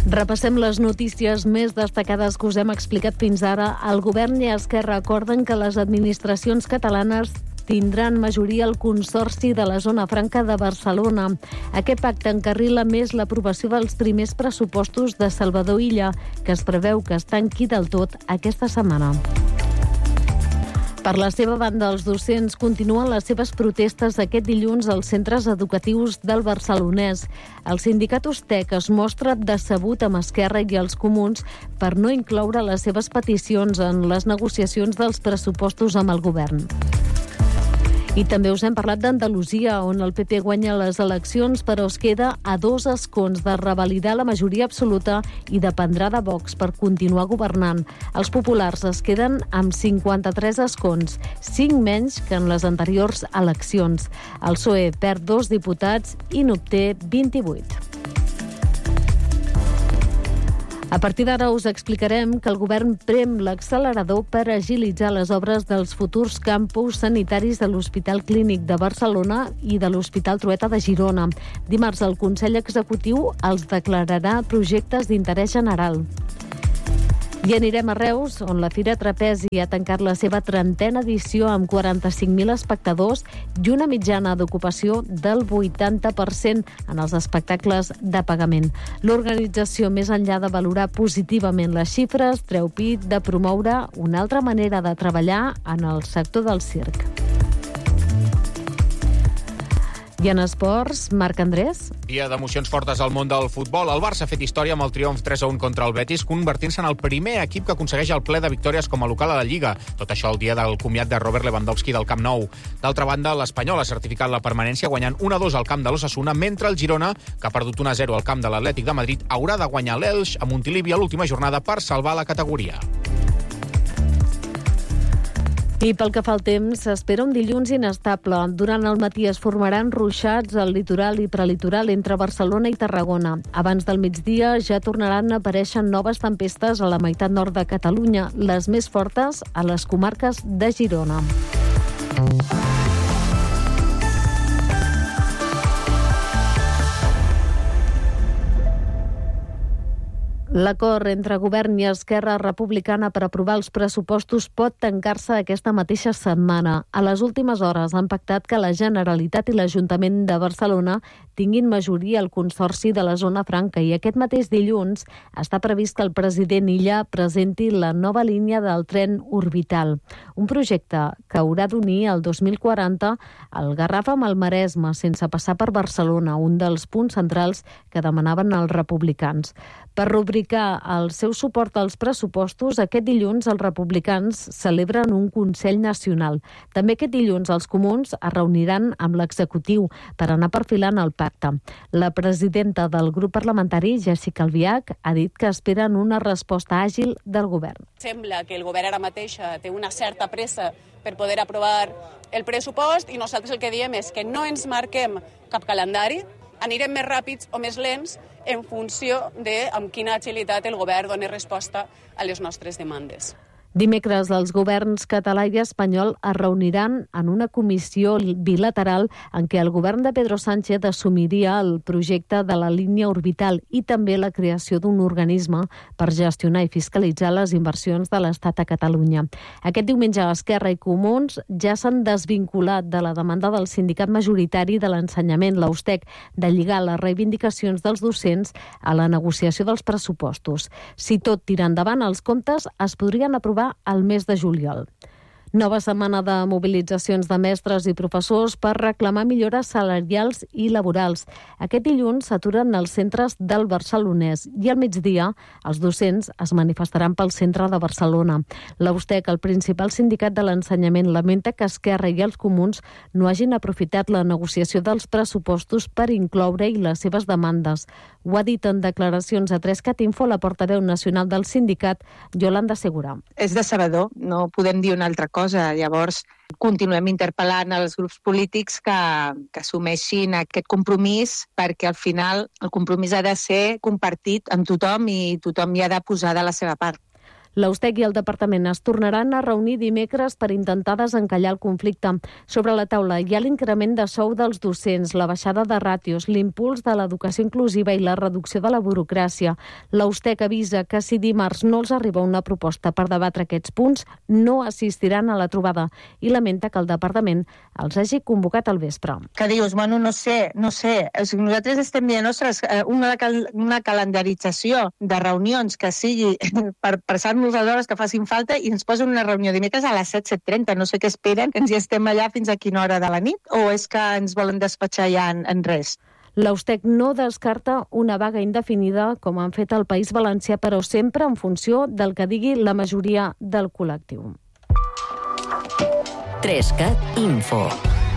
Repassem les notícies més destacades que us hem explicat fins ara. El govern i Esquerra acorden que les administracions catalanes tindran majoria al Consorci de la Zona Franca de Barcelona. Aquest pacte encarrila més l'aprovació dels primers pressupostos de Salvador Illa, que es preveu que es tanqui del tot aquesta setmana. Per la seva banda, els docents continuen les seves protestes aquest dilluns als centres educatius del Barcelonès. El sindicat USTEC es mostra decebut amb Esquerra i els Comuns per no incloure les seves peticions en les negociacions dels pressupostos amb el govern. I també us hem parlat d'Andalusia, on el PP guanya les eleccions, però es queda a 2 escons de revalidar la majoria absoluta i dependrà de Vox per continuar governant. Els populars es queden amb 53 escons, 5 menys que en les anteriors eleccions. El PSOE perd 2 diputats i n'obté 28. A partir d'ara us explicarem que el govern prem l'accelerador per agilitzar les obres dels futurs campus sanitaris de l'Hospital Clínic de Barcelona i de l'Hospital Trueta de Girona. Dimarts el Consell Executiu els declararà projectes d'interès general. I anirem a Reus, on la Fira Trapezi ha tancat la seva 30a edició amb 45.000 espectadors i una mitjana d'ocupació del 80% en els espectacles de pagament. L'organització, més enllà de valorar positivament les xifres, treu pit de promoure una altra manera de treballar en el sector del circ. I en esports, Marc Andrés. Dia d'emocions fortes al món del futbol. El Barça ha fet història amb el triomf 3-1 contra el Betis, convertint-se en el primer equip que aconsegueix el ple de victòries com a local a la Lliga. Tot això el dia del comiat de Robert Lewandowski del Camp Nou. D'altra banda, l'Espanyol ha certificat la permanència guanyant 1-2 al camp de l'Osasuna, mentre el Girona, que ha perdut 1-0 al camp de l'Atlètic de Madrid, haurà de guanyar l'Elx a Montilivi a l'última jornada per salvar la categoria. I pel que fa al temps, s'espera un dilluns inestable. Durant el matí es formaran ruixats al litoral i prelitoral entre Barcelona i Tarragona. Abans del migdia ja tornaran a aparèixer noves tempestes a la meitat nord de Catalunya, les més fortes a les comarques de Girona. L'acord entre Govern i Esquerra Republicana per aprovar els pressupostos pot tancar-se aquesta mateixa setmana. A les últimes hores han pactat que la Generalitat i l'Ajuntament de Barcelona tinguin majoria al Consorci de la Zona Franca i aquest mateix dilluns està previst que el president Illa presenti la nova línia del tren orbital, un projecte que haurà d'unir el 2040 el Garraf amb el Maresme sense passar per Barcelona, un dels punts centrals que demanaven els republicans. Per rubricar el seu suport als pressupostos, aquest dilluns els republicans celebren un Consell Nacional. També aquest dilluns els comuns es reuniran amb l'executiu per anar perfilant el pacte. La presidenta del grup parlamentari, Jéssica Albiach, ha dit que esperen una resposta àgil del govern. Sembla que el govern ara mateix té una certa pressa per poder aprovar el pressupost i nosaltres el que diem és que no ens marquem cap calendari, anirem més ràpids o més lents en funció de amb quina agilitat el govern doni resposta a les nostres demandes. Dimecres, els governs català i espanyol es reuniran en una comissió bilateral en què el govern de Pedro Sánchez assumiria el projecte de la línia orbital i també la creació d'un organisme per gestionar i fiscalitzar les inversions de l'Estat a Catalunya. Aquest diumenge, Esquerra i Comuns ja s'han desvinculat de la demanda del sindicat majoritari de l'ensenyament, la USTEC, de lligar les reivindicacions dels docents a la negociació dels pressupostos. Si tot tira endavant, els comptes es podrien aprovar al mes de juliol. Nova setmana de mobilitzacions de mestres i professors per reclamar millores salarials i laborals. Aquest dilluns s'aturen els centres del Barcelonès i al migdia els docents es manifestaran pel centre de Barcelona. La USTEC, el principal sindicat de l'ensenyament, lamenta que Esquerra i els Comuns no hagin aprofitat la negociació dels pressupostos per incloure-hi les seves demandes. Ho ha dit en declaracions a 3cat Info la portaveu nacional del sindicat, Yolanda Segura. És decebedor, no podem dir una altra cosa. Llavors, continuem interpel·lant els grups polítics que assumeixin aquest compromís perquè al final el compromís ha de ser compartit amb tothom i tothom hi ha de posar de la seva part. L'Eustec i el departament es tornaran a reunir dimecres per intentar desencallar el conflicte. Sobre la taula hi ha l'increment de sou dels docents, la baixada de ràtios, l'impuls de l'educació inclusiva i la reducció de la burocràcia. L'Eustec avisa que si dimarts no els arriba una proposta per debatre aquests punts, no assistiran a la trobada i lamenta que el departament els hagi convocat al vespre. Que dius, bueno, no sé. Nosaltres estem dient, ostres, una calendarització de reunions que sigui per passar-nos les hores que facin falta i ens posen una reunió dimecres a les 7:30. No sé què esperen, que ens hi estem allà fins a quina hora de la nit, o és que ens volen despatxar ja en res? L'Eustec no descarta una vaga indefinida, com han fet al País Valencià, però sempre en funció del que digui la majoria del col·lectiu. 3CAT Info.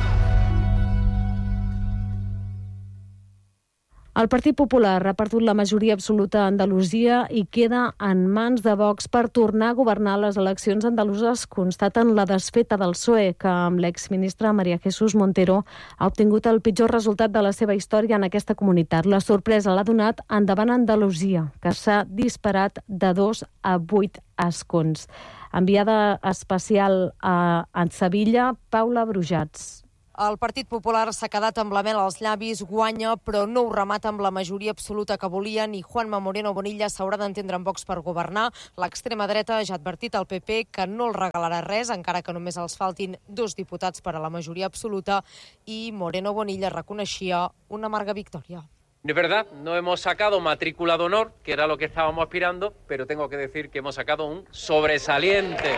El Partit Popular ha perdut la majoria absoluta a Andalusia i queda en mans de Vox per tornar a governar les eleccions andaluses. Constaten la desfeta del PSOE, que amb l'exministre María Jesús Montero ha obtingut el pitjor resultat de la seva història en aquesta comunitat. La sorpresa l'ha donat Endavant Andalusia, que s'ha disparat de 2 a 8 escons. Enviada especial a Sevilla, Paula Brujats. El Partit Popular s'ha quedat amb la mel als llavis, guanya, però no ho remata amb la majoria absoluta que volien i Juanma Moreno Bonilla s'haurà d'entendre amb Vox per governar. L'extrema dreta ja ha advertit al PP que no els regalarà res, encara que només els faltin 2 diputats per a la majoria absoluta, i Moreno Bonilla reconeixia una amarga victòria. Es verdad, no hemos sacado matrícula de honor, que era lo que estábamos aspirando, pero tengo que decir que hemos sacado un sobresaliente.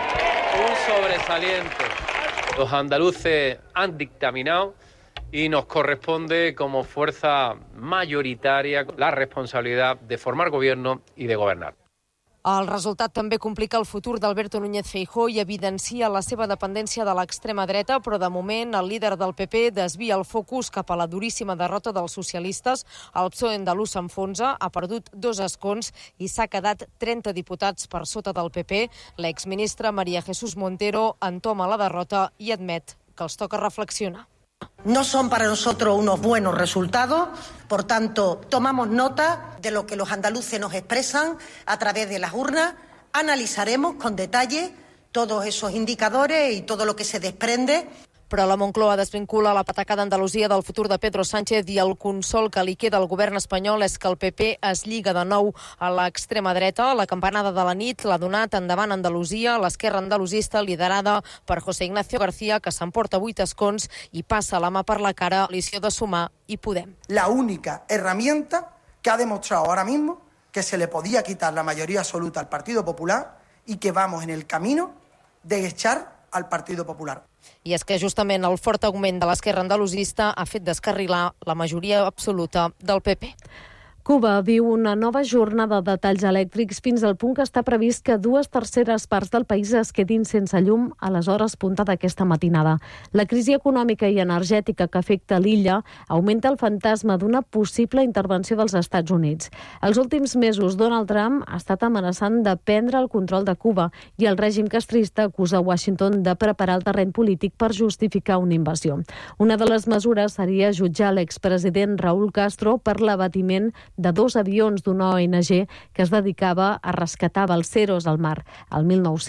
Los andaluces han dictaminado y nos corresponde como fuerza mayoritaria la responsabilidad de formar gobierno y de gobernar. El resultat també complica el futur d'Alberto Núñez Feijóo i evidencia la seva dependència de l'extrema dreta, però de moment el líder del PP desvia el focus cap a la duríssima derrota dels socialistes. El PSOE andalús s'enfonsa, ha perdut 2 escons i s'ha quedat 30 diputats per sota del PP. L'exministra María Jesús Montero entoma la derrota i admet que els toca reflexionar. No son para nosotros unos buenos resultados, por tanto, tomamos nota de lo que los andaluces nos expresan a través de las urnas, analizaremos con detalle todos esos indicadores y todo lo que se desprende. Però la Moncloa desvincula la patacada d'Andalusia del futur de Pedro Sánchez i el consol que li queda al govern espanyol és que el PP es lliga de nou a l'extrema dreta. La campanada de la nit l'ha donat Endavant Andalusia, l'esquerra andalusista liderada per José Ignacio García, que s'emporta 8 escons i passa la mà per la cara a l'Coalició de Sumar i Podem. La única herramienta que ha demostrado ahora mismo que se le podía quitar la mayoría absoluta al Partido Popular y que vamos en el camino de echar al Partido Popular. I és que justament el fort augment de l'esquerra andalusista ha fet descarrilar la majoria absoluta del PP. Cuba viu una nova jornada de talls elèctrics fins al punt que està previst que 2/3 parts del país es quedin sense llum a les hores punta d'aquesta matinada. La crisi econòmica i energètica que afecta l'illa augmenta el fantasma d'una possible intervenció dels Estats Units. Els últims mesos, Donald Trump ha estat amenaçant de prendre el control de Cuba i el règim castrista acusa Washington de preparar el terreny polític per justificar una invasió. Una de les mesures seria jutjar l'expresident Raúl Castro per l'abatiment de 2 avions d'una ONG que es dedicava a rescatar balseros al mar el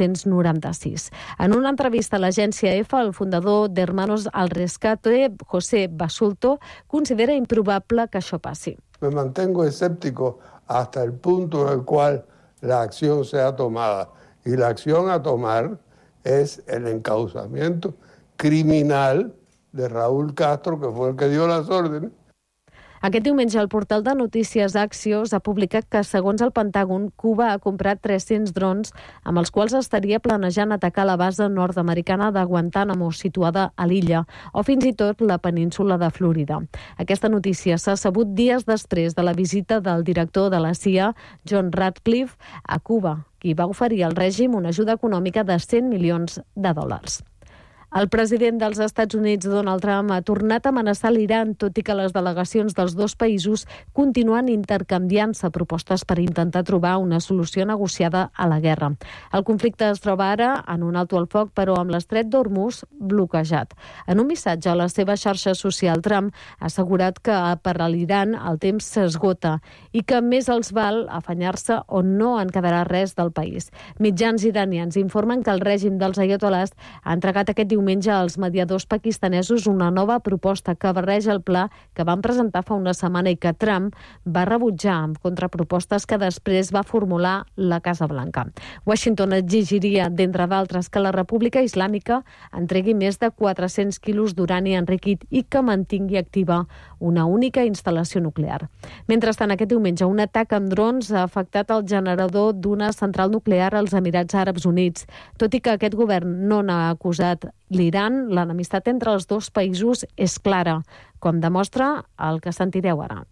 1996. En una entrevista a l'agència EFA, el fundador d'Hermanos al Rescate, José Basulto, considera improbable que això passi. Me mantengo escéptico hasta el punto en el cual la acción sea tomada. Y la acción a tomar es el encauzamiento criminal de Raúl Castro, que fue el que dio las órdenes. Aquest diumenge el portal de notícies Axios ha publicat que, segons el Pentàgon, Cuba ha comprat 300 drons amb els quals estaria planejant atacar la base nord-americana de Guantánamo, situada a l'illa, o fins i tot la península de Florida. Aquesta notícia s'ha sabut dies després de la visita del director de la CIA, John Ratcliffe, a Cuba, qui va oferir al règim una ajuda econòmica de $100 milions. El president dels Estats Units, Donald Trump, ha tornat a amenaçar l'Iran, tot i que les delegacions dels dos països continuen intercanviant-se propostes per intentar trobar una solució negociada a la guerra. El conflicte es troba ara en un alto al foc, però amb l'estret d'Hormuz bloquejat. En un missatge a la seva xarxa social, Trump ha assegurat que per a l'Iran el temps s'esgota i que més els val afanyar-se o no en quedarà res del país. Mitjans iranians informen que el règim dels aiatolars ha entregat aquest diumenge als mediadors pakistanesos una nova proposta que barreja el pla que van presentar fa una setmana i que Trump va rebutjar amb contrapropostes que després va formular la Casa Blanca. Washington exigiria, d'entre d'altres, que la República Islàmica entregui més de 400 quilos d'urani enriquit i que mantingui activa una única instal·lació nuclear. Mentrestant, aquest diumenge, un atac amb drons ha afectat el generador d'una central nuclear als Emirats Àrabs Units. Tot i que aquest govern no n'ha acusat l'Iran, l'enemistat entre els dos països és clara, com demostra el que sentireu ara.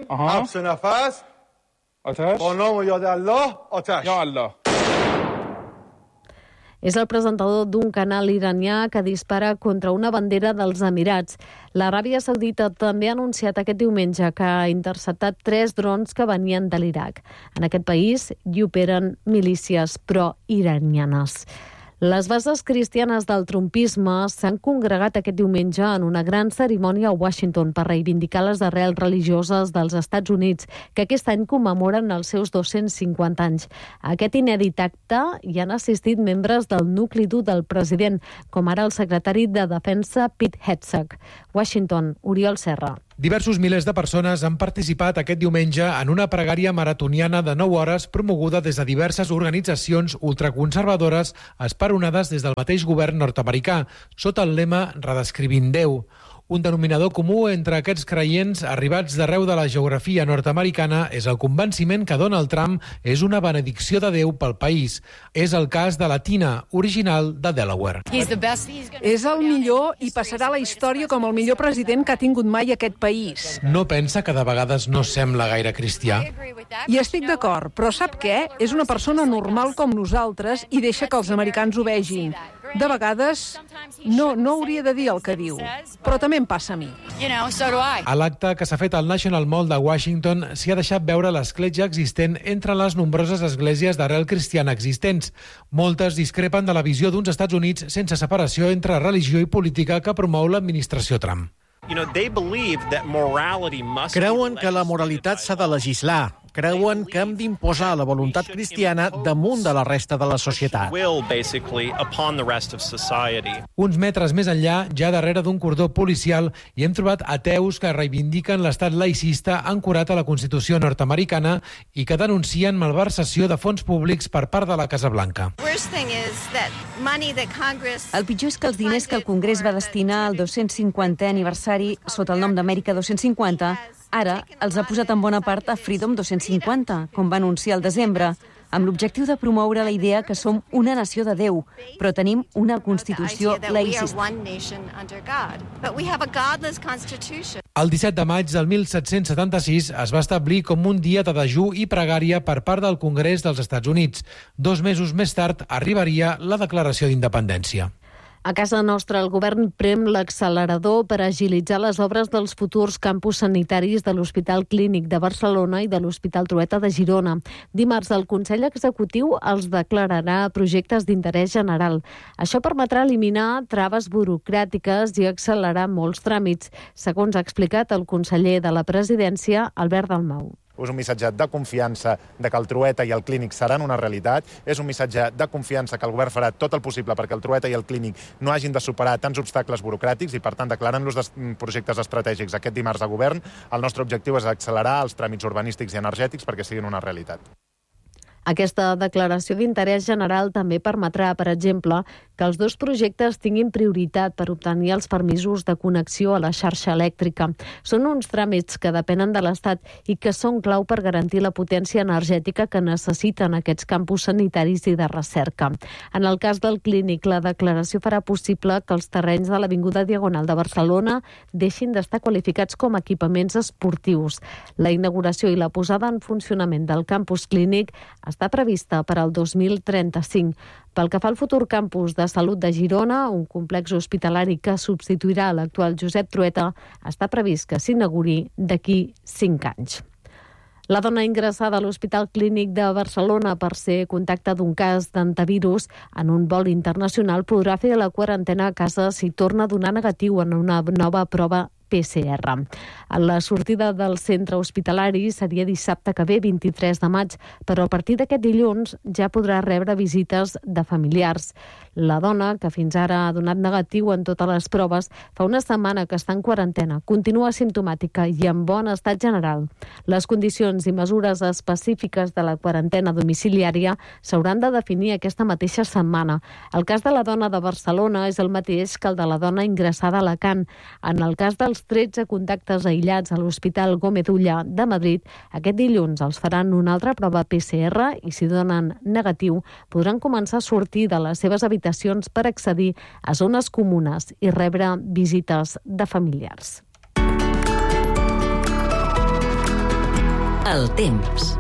És el presentador d'un canal iranià que dispara contra una bandera dels Emirats. L'Aràbia Saudita també ha anunciat aquest diumenge que ha interceptat 3 drons que venien de l'Iraq. En aquest país hi operen milícies pro-iranianes. Les bases cristianes del trumpisme s'han congregat aquest diumenge en una gran cerimònia a Washington per reivindicar les arrels religioses dels Estats Units, que aquest any commemoren els seus 250 anys. A aquest inèdit acte hi han assistit membres del nucli dur del president, com ara el secretari de Defensa Pete Hegseth. Washington, Oriol Serra. Diversos milers de persones han participat aquest diumenge en una pregària maratoniana de 9 hores promoguda des de diverses organitzacions ultraconservadores esperonades des del mateix govern nord-americà, sota el lema Redescrivint Déu. Un denominador comú entre aquests creients arribats d'arreu de la geografia nord-americana és el convenciment que Donald Trump és una benedicció de Déu pel país. És el cas de la Tina, original de Delaware. És el millor i passarà a la història com el millor president que ha tingut mai aquest país. No pensa que de vegades no sembla gaire cristià? I estic d'acord, però sap què? És una persona normal com nosaltres i deixa que els americans ho vegin. De vegades no hauria de dir el que diu, però també em passa a mi. A l'acte que s'ha fet al National Mall de Washington s'hi ha deixat veure l'escletxa existent entre les nombroses esglésies d'arrel cristiana existents. Moltes discrepen de la visió d'uns Estats Units sense separació entre religió i política que promou l'administració Trump. Creuen que la moralitat s'ha de legislar. Creuen que hem d'imposar la voluntat cristiana damunt de la resta de la societat. Uns metres més enllà, ja darrere d'un cordó policial, hi hem trobat ateus que reivindiquen l'estat laïcista ancorat a la Constitució nord-americana i que denuncien malversació de fons públics per part de la Casa Blanca. El pitjor és que els diners que el Congrés va destinar al 250è aniversari sota el nom d'Amèrica 250 ara els ha posat en bona part a Freedom 250, com va anunciar al desembre, amb l'objectiu de promoure la idea que som una nació de Déu, però tenim una Constitució laïcista. El 17 de maig del 1776 es va establir com un dia de dejú i pregària per part del Congrés dels Estats Units. 2 mesos més tard arribaria la Declaració d'Independència. A casa nostra, el govern prem l'accelerador per agilitzar les obres dels futurs campus sanitaris de l'Hospital Clínic de Barcelona i de l'Hospital Trueta de Girona. Dimarts, el Consell Executiu els declararà projectes d'interès general. Això permetrà eliminar traves burocràtiques i accelerar molts tràmits, segons ha explicat el conseller de la Presidència, Albert Dalmau. És un missatge de confiança de que el Trueta i el Clínic seran una realitat. És un missatge de confiança que el govern farà tot el possible perquè el Trueta i el Clínic no hagin de superar tants obstacles burocràtics i, per tant, declarant-los projectes estratègics aquest dimarts a govern. El nostre objectiu és accelerar els tràmits urbanístics i energètics perquè siguin una realitat. Aquesta declaració d'interès general també permetrà, per exemple, que els 2 projectes tinguin prioritat per obtenir els permisos de connexió a la xarxa elèctrica. Són uns tràmits que depenen de l'Estat i que són clau per garantir la potència energètica que necessiten aquests campus sanitaris i de recerca. En el cas del Clínic, la declaració farà possible que els terrenys de l'Avinguda Diagonal de Barcelona deixin d'estar qualificats com a equipaments esportius. La inauguració i la posada en funcionament del campus Clínic es està prevista per al 2035. Pel que fa al futur campus de salut de Girona, un complex hospitalari que substituirà l'actual Josep Trueta, està previst que s'inauguri d'aquí 5 anys. La dona ingressada a l'Hospital Clínic de Barcelona per ser contacte d'un cas d'antivirus en un vol internacional podrà fer la quarantena a casa si torna a donar negatiu en una nova prova PCR. La sortida del centre hospitalari seria dissabte que ve, 23 de maig, però a partir d'aquest dilluns ja podrà rebre visites de familiars. La dona, que fins ara ha donat negatiu en totes les proves, fa una setmana que està en quarantena, continua asimptomàtica i en bon estat general. Les condicions i mesures específiques de la quarantena domiciliària s'hauran de definir aquesta mateixa setmana. El cas de la dona de Barcelona és el mateix que el de la dona ingressada a Alacant. En el cas dels 13 contactes aïllats a l'Hospital Gómez Ulla de Madrid, aquest dilluns els faran una altra prova PCR i si donen negatiu podran començar a sortir de les seves habitacions per accedir a zones comunes i rebre visites de familiars. El temps.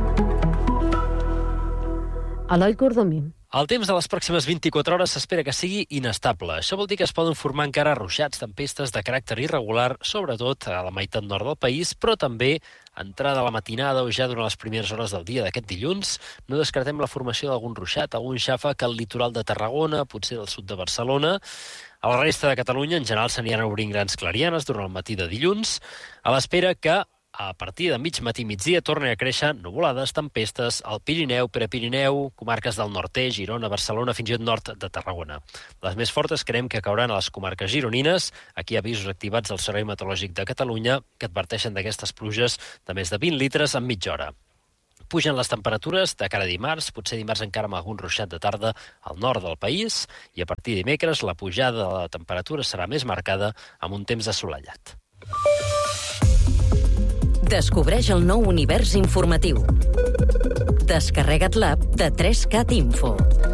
Eloi Cordomí. El temps de les pròximes 24 hores s'espera que sigui inestable. Això vol dir que es poden formar encara ruixats, tempestes de caràcter irregular, sobretot a la meitat nord del país, però també entrada a la matinada o ja durant les primeres hores del dia d'aquest dilluns. No descartem la formació d'algun ruixat, algun xàfec al litoral de Tarragona, potser del sud de Barcelona. A la resta de Catalunya, en general, s'aniran obrint grans clarianes durant el matí de dilluns, a l'espera que a partir de mig matí migdia tornen a créixer nuvolades, tempestes al Pirineu, Prepirineu, comarques del nord-est, Girona, Barcelona, fins i tot nord de Tarragona. Les més fortes creiem que cauran a les comarques gironines. Aquí hi ha avisos activats del Servei Meteorològic de Catalunya que adverteixen d'aquestes pluges de més de 20 litres en mitja hora. Pugen les temperatures de cara a dimarts, potser dimarts encara amb algun ruixat de tarda al nord del país, i a partir de dimecres la pujada de la temperatura serà més marcada amb un temps assolellat. Descobreix el nou univers informatiu. Descarrega't l'app de 3Cat Info.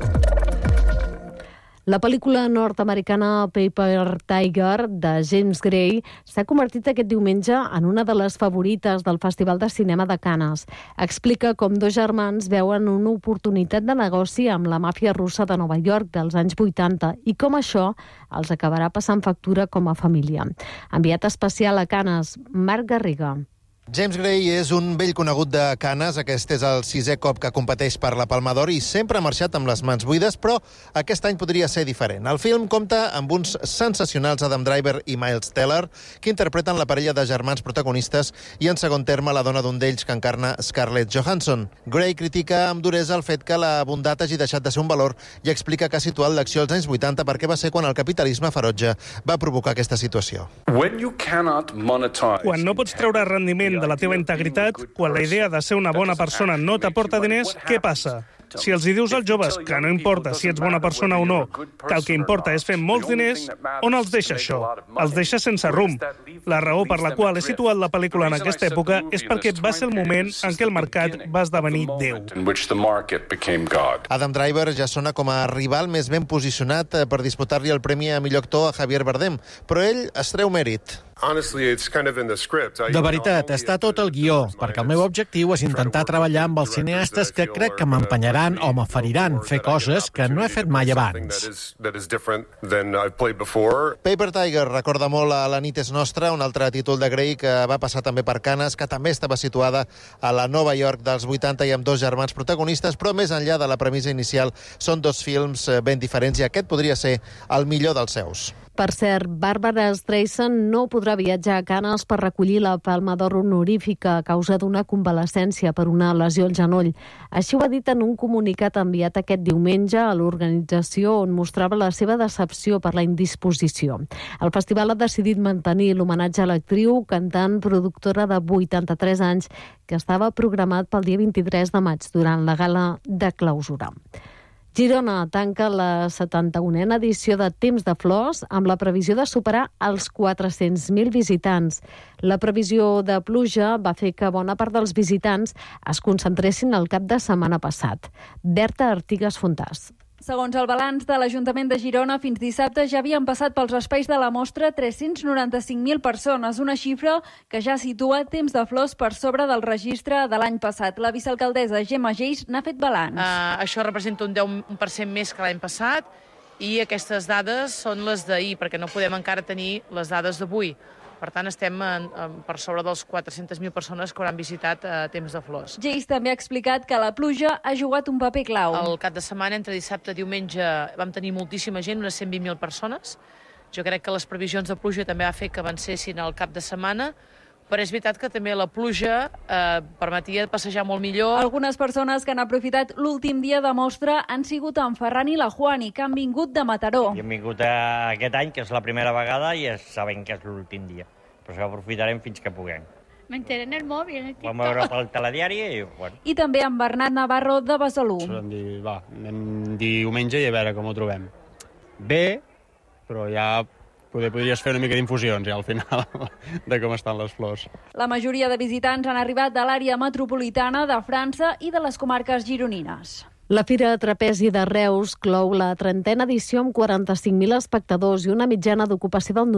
La pel·lícula nord-americana Paper Tiger de James Gray s'ha convertit aquest diumenge en una de les favorites del Festival de Cinema de Canes. Explica com dos germans veuen una oportunitat de negoci amb la màfia russa de Nova York dels anys 80 i com això els acabarà passant factura com a família. Enviat especial a Canes, Marc Garriga. James Gray és un vell conegut de Canes. Aquest és el 6è cop que competeix per la Palma d'Or i sempre ha marxat amb les mans buides, però aquest any podria ser diferent. El film compta amb uns sensacionals Adam Driver i Miles Teller, que interpreten la parella de germans protagonistes i, en segon terme, la dona d'un d'ells que encarna Scarlett Johansson. Gray critica amb duresa el fet que la bondat hagi deixat de ser un valor i explica que ha situat l'acció als anys 80 perquè va ser quan el capitalisme ferotge va provocar aquesta situació. Quan no pots treure rendiment de la teva integritat, quan la idea de ser una bona persona no t'aporta diners, què passa? Si els hi dius als joves que no importa si ets bona persona o no, que el que importa és fer molts diners, on els deixa això? Els deixa sense rumb. La raó per la qual he situat la pel·lícula en aquesta època és perquè va ser el moment en què el mercat va esdevenir Déu. Adam Driver ja sona com a rival més ben posicionat per disputar-li el premi a millor actor a Javier Bardem, però ell es treu mèrit. De veritat, està tot el guió, perquè el meu objectiu és intentar treballar amb els cineastes que crec que m'empenyaran o m'aferiran fer coses que no he fet mai abans. Paper Tiger recorda molt a La nit és nostra, un altre títol de Gray que va passar també per Canes, que també estava situada a la Nova York dels 80 i amb dos germans protagonistes, però més enllà de la premissa inicial són dos films ben diferents i aquest podria ser el millor dels seus. Per cert, Barbara Streisand no podrà viatjar a Canes per recollir la Palma d'Or honorífica a causa d'una convalescència per una lesió al genoll. Així ho ha dit en un comunicat enviat aquest diumenge a l'organització on mostrava la seva decepció per la indisposició. El festival ha decidit mantenir l'homenatge a l'actriu, cantant, productora de 83 anys, que estava programat pel dia 23 de maig durant la gala de clausura. Girona tanca la 71a edició de Temps de Flors amb la previsió de superar els 400.000 visitants. La previsió de pluja va fer que bona part dels visitants es concentressin el cap de setmana passat. Berta Artigas Fontàs. Segons el balanç de l'Ajuntament de Girona, fins dissabte ja havien passat pels espais de la mostra 395.000 persones, una xifra que ja situa Temps de Flors per sobre del registre de l'any passat. La vicealcaldessa Gemma Geix n'ha fet balanç. Això representa un 10% més que l'any passat i aquestes dades són les d'ahir, perquè no podem encara tenir les dades d'avui. Per tant, estem per sobre dels 400.000 persones que hauran visitat Temps de Flors. Geix també ha explicat que la pluja ha jugat un paper clau. El cap de setmana, entre dissabte i diumenge, vam tenir moltíssima gent, unes 120.000 persones. Jo crec que les previsions de pluja també va fer que avancessin al cap de setmana, però és veritat que també la pluja permetia passejar molt millor. Algunes persones que han aprofitat l'últim dia de mostra han sigut en Ferran i la Juani, que han vingut de Mataró. Hem vingut aquest any, que és la primera vegada, i sabem que és l'últim dia. Però això aprofitarem fins que puguem. M'enteré en el mòbil, en el TikTok. Vam veure pel telediari i, bueno. I també en Bernat Navarro de Besalú. Vam dir, anem diumenge i a veure com ho trobem. Bé, però ja podries fer una mica d'infusions ja al final de com estan les flors. La majoria de visitants han arribat de l'àrea metropolitana, de França i de les comarques gironines. La Fira Trapezi de Reus clou la 30a edició amb 45.000 espectadors i una mitjana d'ocupació del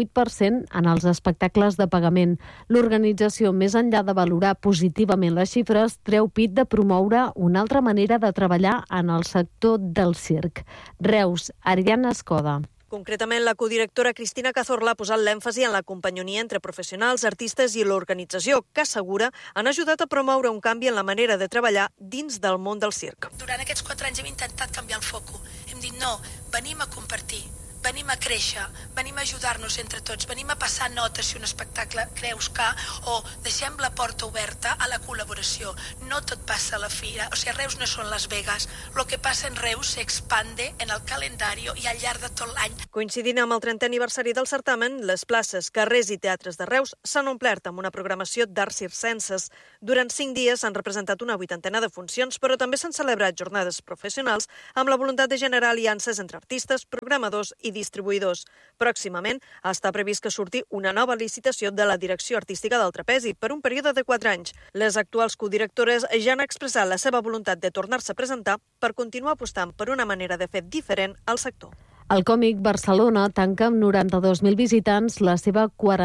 98% en els espectacles de pagament. L'organització, més enllà de valorar positivament les xifres, treu pit de promoure una altra manera de treballar en el sector del circ. Reus, Ariadna Escoda. Concretament, la codirectora Cristina Cazorla ha posat l'èmfasi en la companyonia entre professionals, artistes i l'organització, que assegura han ajudat a promoure un canvi en la manera de treballar dins del món del circ. Durant aquests 4 anys hem intentat canviar el foco. Hem dit no, venim a compartir, venim a créixer, venim a ajudar-nos entre tots, venim a passar notes si un espectacle creus que, o deixem la porta oberta a la col·laboració. No tot passa a la fira, o sigui, Reus no són Las Vegas. Lo que passa en Reus s'expande en el calendari i al llarg de tot l'any. Coincidint amb el 30è aniversari del certamen, les places, carrers i teatres de Reus s'han omplert amb una programació d'arts circenses. Durant 5 dies s'han representat una 80ena de funcions, però també s'han celebrat jornades professionals amb la voluntat de generar aliances entre artistes, programadors i distribuïdors. Pròximament està previst que surti una nova licitació de la direcció artística del Trapezi per un període de 4 anys. Les actuals codirectores ja han expressat la seva voluntat de tornar-se a presentar per continuar apostant per una manera de fer diferent al sector. El Còmic Barcelona tanca amb 92.000 visitants la seva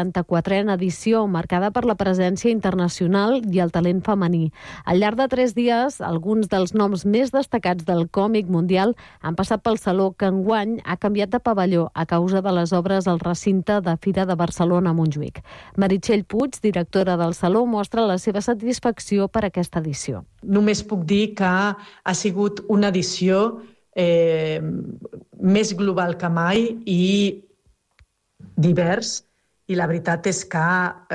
44a edició, marcada per la presència internacional i el talent femení. Al llarg de 3 dies, alguns dels noms més destacats del còmic mundial han passat pel Saló, que enguany ha canviat de pavelló a causa de les obres al recinte de Fira de Barcelona a Montjuïc. Meritxell Puig, directora del Saló, mostra la seva satisfacció per aquesta edició. Només puc dir que ha sigut una edició més global que mai i divers, i la veritat és que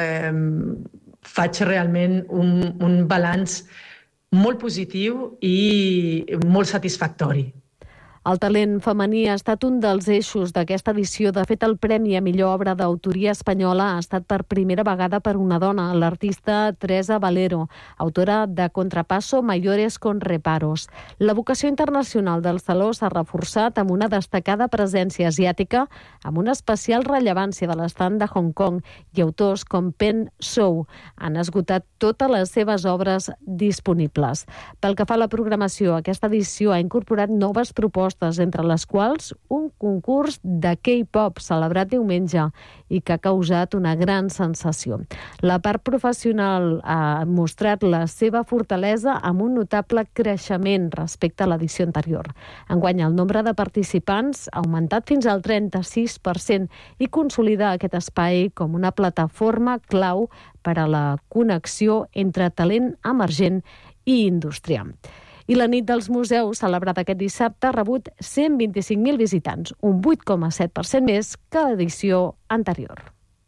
faig realment un balanç molt positiu i molt satisfactori. El talent femení ha estat un dels eixos d'aquesta edició. De fet, el Premi a millor obra d'autoria espanyola ha estat per primera vegada per una dona, l'artista Teresa Valero, autora de Contrapasso, Mayores con Reparos. La vocació internacional del Saló s'ha reforçat amb una destacada presència asiàtica, amb una especial rellevància de l'estand de Hong Kong, i autors com Pen Zhou han esgotat totes les seves obres disponibles. Pel que fa a la programació, aquesta edició ha incorporat noves propostes, entre les quals un concurs de K-pop celebrat diumenge i que ha causat una gran sensació. La part professional ha mostrat la seva fortalesa amb un notable creixement respecte a l'edició anterior. Enguany, el nombre de participants ha augmentat fins al 36% i consolida aquest espai com una plataforma clau per a la connexió entre talent emergent i indústria. I la nit dels museus, celebrada aquest dissabte, ha rebut 125.000 visitants, un 8,7% més que l'edició anterior.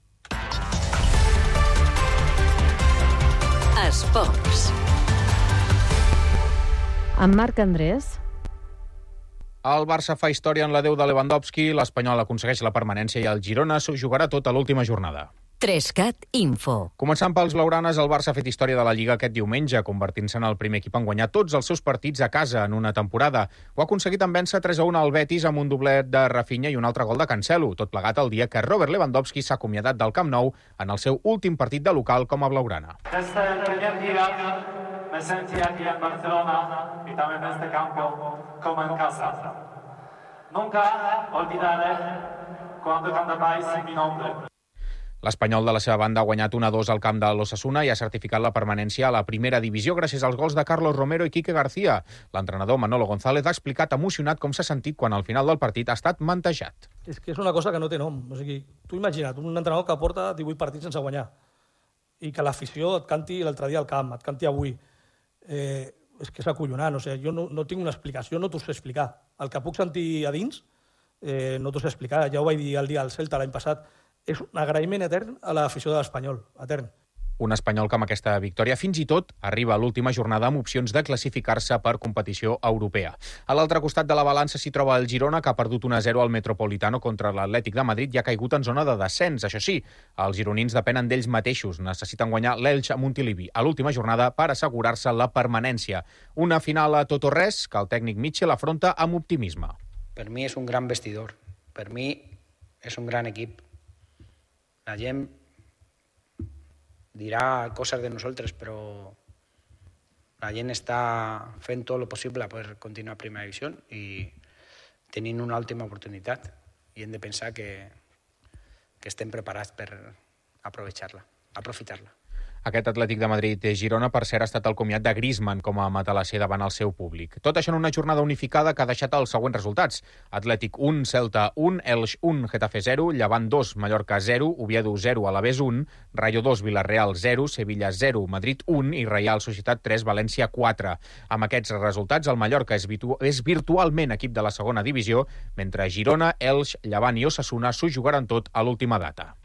Esports. Amb Marc Andrés. El Barça fa història en la 10 de Lewandowski, l'Espanyol aconsegueix la permanència i el Girona s'ho jugarà tot a l'última jornada. 3CAT Info. Començant pels blaugranes, el Barça ha fet història de la Lliga aquest diumenge, convertint-se en el primer equip en guanyar tots els seus partits a casa en una temporada. Ho ha aconseguit en vèncer 3-1 al Betis amb un doblet de Rafinha i un altre gol de Cancelo, tot plegat el dia que Robert Lewandowski s'ha acomiadat del Camp Nou en el seu últim partit de local com a blaugrana. me sentí aquí en Barcelona y también en este campo como en casa. Nunca olvidaré cuando cantabais mi nombre. L'Espanyol, de la seva banda, ha guanyat 1-2 al camp de l'Osasuna i ha certificat la permanència a la primera divisió gràcies als gols de Carlos Romero i Quique García. L'entrenador Manolo González ha explicat emocionat com s'ha sentit quan al final del partit ha estat mantejat. És que és una cosa que no té nom. O sigui, tu imagina't, un entrenador que porta 18 partits sense guanyar i que l'afició et canti l'altre dia al camp, et canti avui. És que és acollonant. O sigui, jo no tinc una explicació, no t'ho sé explicar. El que puc sentir a dins no t'ho sé explicar. Ja ho vaig dir el dia del Celta l'any passat. És un agraïment etern a l'afició de l'Espanyol, etern. Un Espanyol que amb aquesta victòria fins i tot arriba a l'última jornada amb opcions de classificar-se per competició europea. A l'altre costat de la balança s'hi troba el Girona, que ha perdut 1-0 al Metropolitano contra l'Atlètic de Madrid i ha caigut en zona de descens. Això sí, els gironins depenen d'ells mateixos. Necessiten guanyar l'Elx a Montilivi a l'última jornada per assegurar-se la permanència. Una final a tot o res que el tècnic Mitchell afronta amb optimisme. Per mi és un gran vestidor. Per mi és un gran equip. La gent dirà coses de nosaltres, però la gent està fent tot el possible per continuar a primera divisió i tenint una última oportunitat. I hem de pensar que estem preparats per aprofitar-la. Aquest Atlètic de Madrid-Girona, per cert, ha estat el comiat de Griezmann com a matalasser davant el seu públic. Tot això en una jornada unificada que ha deixat els següents resultats. Atlètic 1, Celta 1, Elx 1, Getafe 0, Llevant 2, Mallorca 0, Oviedo 0, Alavés 1, Rayo 2, Villarreal 0, Sevilla 0, Madrid 1 i Reial Societat 3, València 4. Amb aquests resultats, el Mallorca és virtualment equip de la segona divisió, mentre Girona, Elx, Llevant i Osasuna s'ho jugaran tot a l'última data.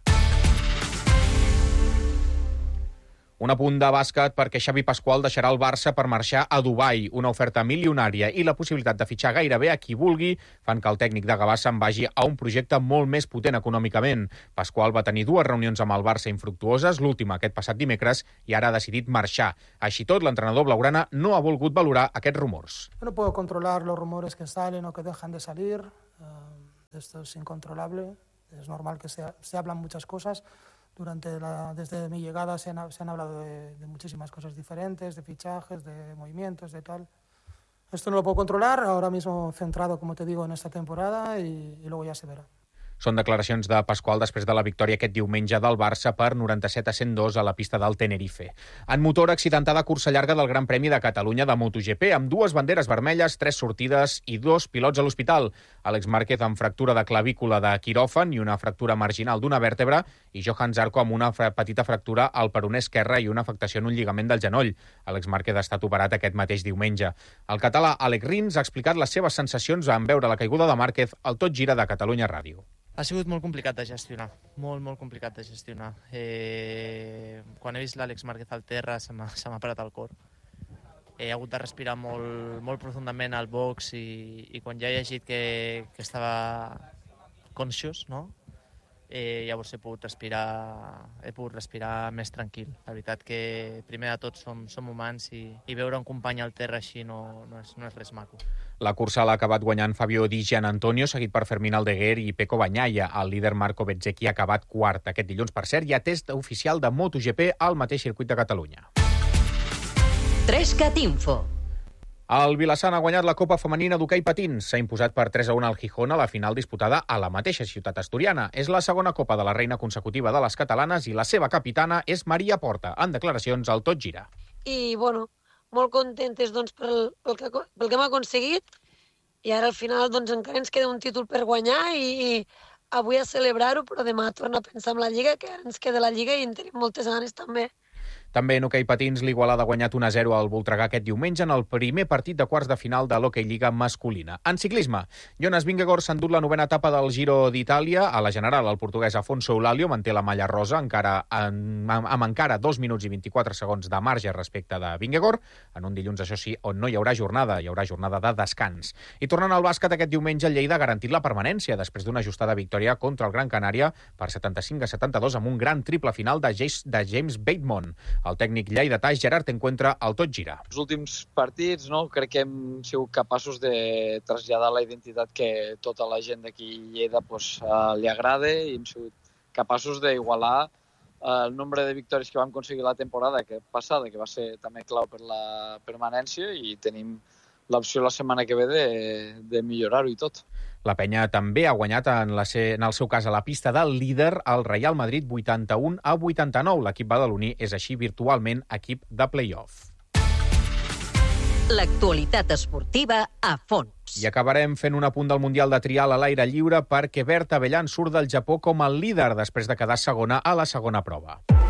Un apunt de bàsquet perquè Xavi Pasqual deixarà el Barça per marxar a Dubai. Una oferta milionària i la possibilitat de fitxar gairebé a qui vulgui fan que el tècnic de Gavà se'n vagi a un projecte molt més potent econòmicament. Pasqual va tenir 2 reunions amb el Barça infructuoses, l'última aquest passat dimecres, i ara ha decidit marxar. Així tot, l'entrenador blaugrana no ha volgut valorar aquests rumors. No puedo controlar los rumores que salen o que dejan de salir. Esto es incontrolable. Es normal que se hablan muchas cosas. Desde mi llegada se han hablado de muchísimas cosas diferentes, de fichajes, de movimientos, de tal. Esto no lo puedo controlar, ahora mismo centrado, como te digo, en esta temporada y luego ya se verá. Són declaracions de Pasqual després de la victòria aquest diumenge del Barça per 97-102 a la pista del Tenerife. En motor, accidentada cursa llarga del Gran Premi de Catalunya de MotoGP, amb 2 banderes vermelles, 3 sortides i 2 pilots a l'hospital. Àlex Márquez amb fractura de clavícula de quiròfan i una fractura marginal d'una vèrtebra, i Johan Zarco amb una petita fractura al peroné esquerre i una afectació en un lligament del genoll. Àlex Márquez ha estat operat aquest mateix diumenge. El català Àlex Rins ha explicat les seves sensacions en veure la caiguda de Márquez al Tot Gira de Catalunya Ràdio. Ha sigut molt complicat de gestionar, molt complicat de gestionar. Quan he vist l'Àlex Márquez al terra se m'ha parat el cor. He hagut de respirar molt profundament al box i quan ja he llegit que estava conscious, no? Llavors he pogut respirar més tranquil. La veritat que primer de tot som humans i veure un company al terra així no és res maco. La cursa l'ha acabat guanyant Fabio Di Gianantonio, seguit per Fermín Aldeguer i Pecco Bagnaia. El líder Marco Bezzecchi ha acabat quart. Aquest dilluns, per cert, hi ha test oficial de MotoGP al mateix circuit de Catalunya. 3cat Info. El Vilassant ha guanyat la Copa Femenina d'hoquei patins. S'ha imposat per 3-1 al Gijón a la final disputada a la mateixa ciutat asturiana. És la segona Copa de la Reina consecutiva de les catalanes i la seva capitana és Maria Porta, en declaracions al Tot Gira. I, bueno, molt contentes doncs, pel que hem aconseguit i ara al final doncs, encara ens queda un títol per guanyar i avui a celebrar-ho, però demà tornar a pensar en la Lliga, que ara ens queda la Lliga i en tenim moltes ganes també. També en hoquei patins, l'Igualada ha guanyat 1-0 al Voltregà aquest diumenge en el primer partit de quarts de final de l'Hockey Lliga masculina. En ciclisme, Jonas Vingegaard s'ha endut la 9ª etapa del Giro d'Itàlia. A la general, el portuguès Afonso Eulàlio manté la malla rosa amb encara 2 minuts i 24 segons de marge respecte de Vingegaard, en un dilluns, això sí, on no hi haurà jornada de descans. I tornant al bàsquet, aquest diumenge el Lleida ha garantit la permanència després d'una ajustada victòria contra el Gran Canària per 75-72 amb un gran triple final de James Bateman. El tècnic lleidatà Gerard Encuentra al Tot Gira. Els últims partits, crec que hem sigut capaços de traslladar la identitat que tota la gent d'aquí Lleida li agrada i hem sigut capaços d'igualar el nombre de victòries que vam aconseguir la temporada passada, que va ser també clau per la permanència, i tenim l'opció la setmana que ve de millorar-ho i tot. La penya també ha guanyat, en el seu cas, a la pista del líder, el Real Madrid 81-89. L'equip badaloní és així virtualment equip de play-off. L'actualitat esportiva a fons. I acabarem fent un apunt del Mundial de Trial a l'aire lliure perquè Berta Avellan surt del Japó com el líder després de quedar segona a la segona prova.